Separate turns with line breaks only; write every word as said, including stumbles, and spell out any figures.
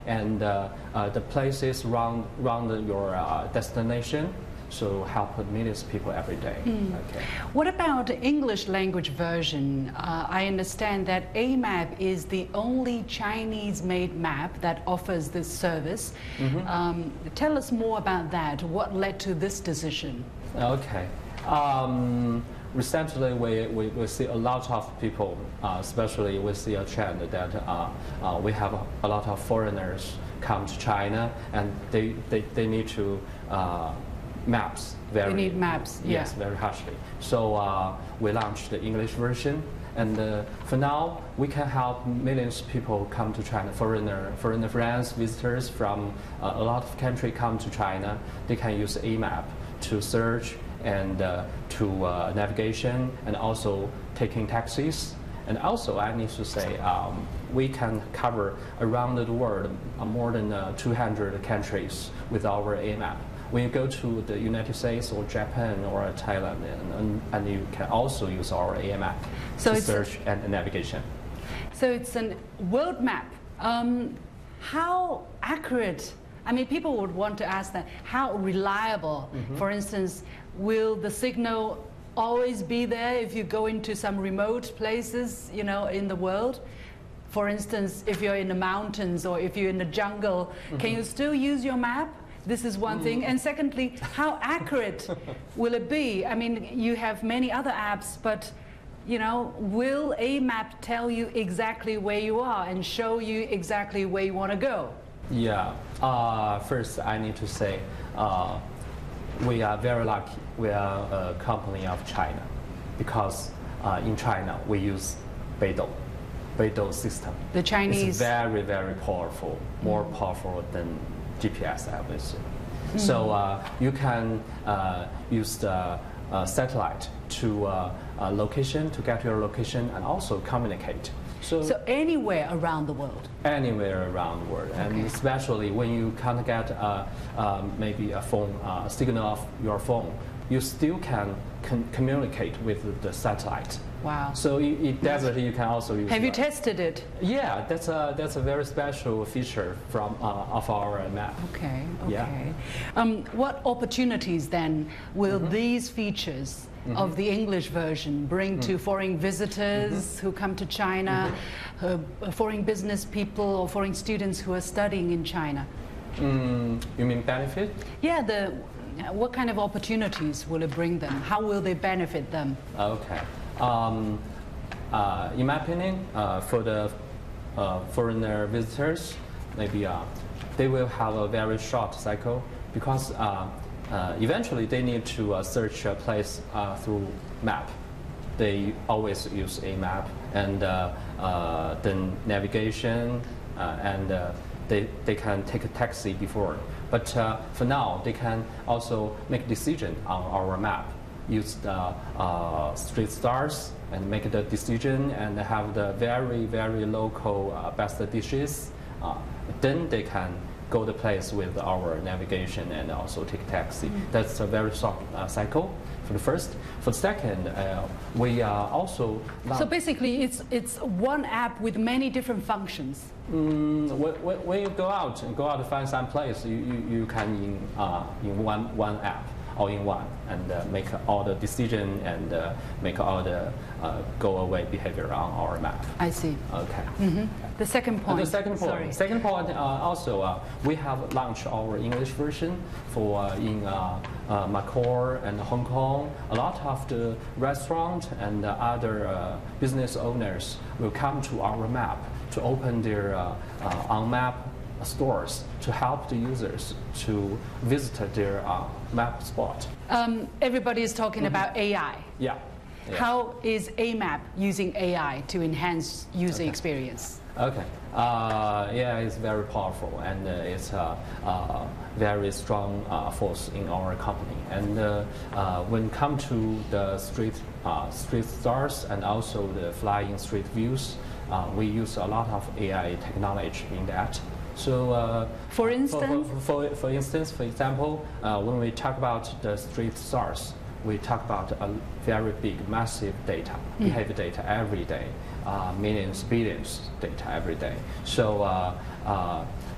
and uh, uh, the places around, around your uh, destination. So help millions of people every day.
Mm.
Okay.
What about English language version? Uh, I understand that A map is the only Chinese-made map that offers this service.
Mm-hmm.
um, tell us more about that. What led to this decision?
Okay. Um, recently, we, we, we see a lot of people, uh, especially we see a trend that uh, uh, we have a, a lot of foreigners come to China, and they, they, they need to uh, maps very
They need maps,
yes,
yeah.
very harshly. So uh, we launched the English version, and uh, for now we can help millions of people come to China. Foreigner, foreigner friends, visitors from uh, a lot of countries come to China. They can use A map to search and uh, to uh, navigation, and also taking taxis. And also, I need to say, um, we can cover around the world uh, more than uh, two hundred countries with our A map. When you go to the United States or Japan or Thailand, and, and, and you can also use our A map
So
to
it's
search and navigation.
So it's a world map. Um, how accurate? I mean, people would want to ask that. How reliable?
Mm-hmm.
For instance, will the signal always be there if you go into some remote places, you know, in the world? For instance, if you're in the mountains or if you're in the jungle, mm-hmm. can you still use your map? This is one thing. And secondly, how accurate will it be? I mean, you have many other apps, but you know, will A map tell you exactly where you are and show you exactly where you want to go?
Yeah. Uh, first, I need to say uh, we are very lucky. We are a company of China, because uh, in China we use Beidou, Beidou system.
The Chinese.
It's very, very powerful, more mm. powerful than G P S, obviously. Mm. So uh, you can uh, use the uh, satellite to uh, uh, location to get your location and also communicate. So,
so anywhere around the world.
Anywhere around the world, okay. And especially when you can't get uh, uh, maybe a phone uh, signal of your phone, you still can con communicate with the satellite.
Wow.
So in, in desert you can also use.
Have you
that.
tested it?
Yeah, that's a that's a very special feature from uh, of our map.
Okay. Okay.
Yeah.
Um, what opportunities then will
mm-hmm.
these features
mm-hmm.
of the English version bring mm-hmm. to foreign visitors
mm-hmm.
who come to China, mm-hmm. uh, foreign business people or foreign students who are studying in China?
Mm, you mean benefit?
Yeah. The what kind of opportunities will it bring them? How will they benefit them?
Okay. Um, uh, in my opinion, uh, for the uh, foreigner visitors, maybe uh, they will have a very short cycle, because uh, uh, eventually they need to uh, search a place uh, through map. They always use a map, and uh, uh, then navigation, uh, and uh, they, they can take a taxi before. But uh, for now, they can also make a decision on our map. Use the uh, street stars and make the decision and have the very, very local uh, best dishes. Uh, then they can go the place with our navigation and also take taxi. Mm. That's a very short uh, cycle for the first. For the second, uh, we are also...
So basically it's, it's one app with many different functions.
Mm, when, when you go out and go out to find some place, you, you, you can in, uh, in one, one app. All in one, and uh, make all the decision and uh, make all the uh, go away behavior on our map.
I see.
Okay.
Mm-hmm. The second point.
And the second point.
Sorry.
Second point. Uh, also, uh, we have launched our English version for uh, in uh, uh, Macau and Hong Kong. A lot of the restaurant and uh, other uh, business owners will come to our map to open their uh, uh, on map stores to help the users to visit their uh, map spot.
Um, everybody is talking mm-hmm. about A I.
Yeah. yeah.
How is A map using A I to enhance user
okay.
experience?
Okay. Uh, yeah, it's very powerful, and uh, it's a uh, uh, very strong uh, force in our company. And uh, uh, when it comes to the street uh, street stars and also the flying street views, uh, we use a lot of A I technology in that. So, uh,
for instance,
for, for, for, for instance, for example, uh, when we talk about the street stars, we talk about a very big, massive data, mm. behavior data every day, uh, millions, billions data every day. So, uh, uh,